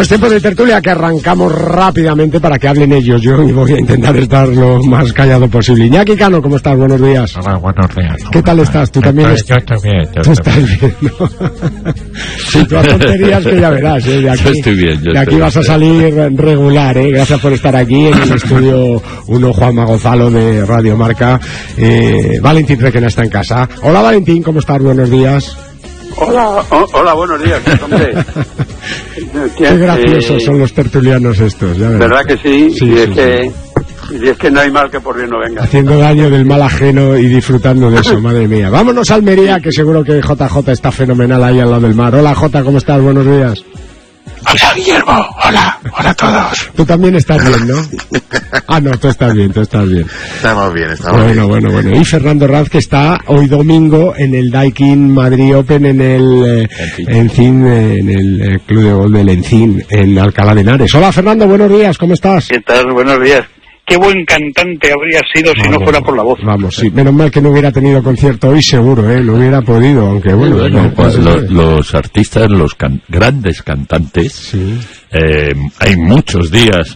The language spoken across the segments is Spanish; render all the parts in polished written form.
Pues tiempo de tertulia que arrancamos rápidamente para que hablen ellos. Yo voy a intentar estar lo más callado posible. Iñaki Cano, ¿cómo estás? Buenos días. Hola, buenos días. ¿Qué tal estás? ¿Tú también Yo estoy bien. ¿Tú estás bien, no? Sí, tú has tonterías que ya verás, ¿eh? De aquí, yo estoy bien. De aquí vas a salir regular, ¿eh? Gracias por estar aquí en el estudio 1, Juanma Gonzalo de Radio Marca. Valentín Requena está en casa. Hola, Valentín, ¿cómo estás? Buenos días. Hola, buenos días, hombre. Qué graciosos son los tertulianos estos, ya verás. ¿Verdad que sí? Sí, Y es que no hay mal que por bien no venga. Haciendo daño del mal ajeno y disfrutando de eso, madre mía. Vámonos a Almería, que seguro que JJ está fenomenal ahí al lado del mar. Hola, J, ¿cómo estás? Buenos días. Hola, Guillermo. Hola a todos. Tú también estás bien, ¿no? Ah, no, tú estás bien. Estamos bien. Bueno. Y Fernando Raz, que está hoy domingo en el Daikin Madrid Open en el Encín, en el Club de Golf del Encín, en Alcalá de Henares. Hola, Fernando, buenos días, ¿cómo estás? ¿Qué tal? Buenos días. Qué buen cantante habría sido si no fuera por la voz. Vamos, sí. Menos mal que no hubiera tenido concierto hoy, seguro, no hubiera podido, aunque bueno. Los artistas, los grandes cantantes, sí. Hay muchos días,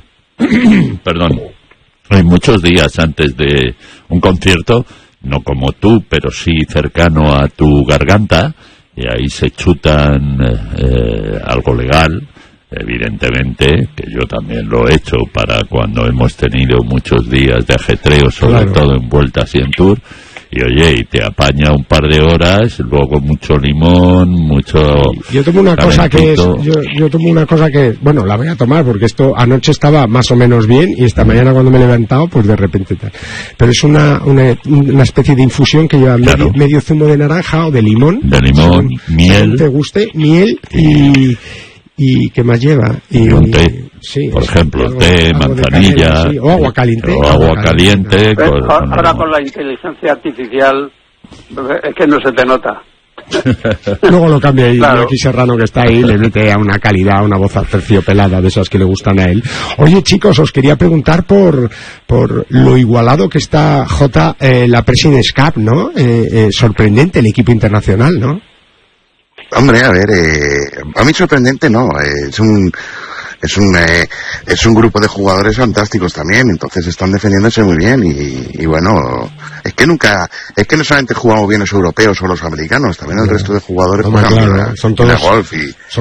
hay muchos días antes de un concierto, no como tú, pero sí cercano a tu garganta, y ahí se chutan algo legal. Evidentemente, que yo también lo he hecho para cuando hemos tenido muchos días de ajetreo, sobre todo en vueltas y en tour, y oye, y te apaña un par de horas, luego mucho limón, mucho... Yo tomo una cosa que es, yo tomo una cosa que, bueno, la voy a tomar porque esto anoche estaba más o menos bien y esta mañana cuando me he levantado, pues de repente tal. Pero es una especie de infusión que lleva medio zumo de naranja o de limón. Miel. Te guste, miel y ¿qué más lleva? Y un té, sí, por ejemplo, té, manzanilla, sí, o agua caliente. Ahora con la inteligencia artificial es que no se te nota. Luego lo cambia ahí, claro. Iñaki Serrano, que está ahí, le mete a una calidad, una voz aterciopelada de esas que le gustan a él. Oye, chicos, os quería preguntar por lo igualado que está la President's Cup, ¿no? Sorprendente el equipo internacional, ¿no? Hombre, a ver, a mí sorprendente no, es un grupo de jugadores fantásticos también, entonces están defendiéndose muy bien y bueno, es que no solamente jugamos bien los europeos o los americanos, también el resto de jugadores juegan bien, son todos golf y